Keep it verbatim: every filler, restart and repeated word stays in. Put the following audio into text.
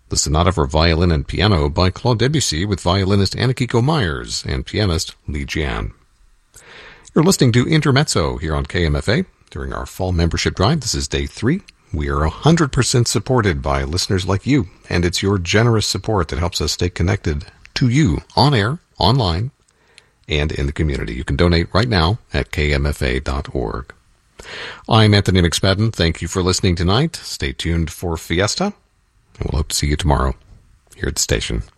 the Sonata for Violin and Piano by Claude Debussy with violinist Anakiko Myers and pianist Li Jian. You're listening to Intermezzo here on K M F A during our fall membership drive. This is day three. We are one hundred percent supported by listeners like you, and it's your generous support that helps us stay connected to you on air, online, and in the community. You can donate right now at k m f a dot org. I'm Anthony McSpadden. Thank you for listening tonight. Stay tuned for Fiesta, and we'll hope to see you tomorrow here at the station.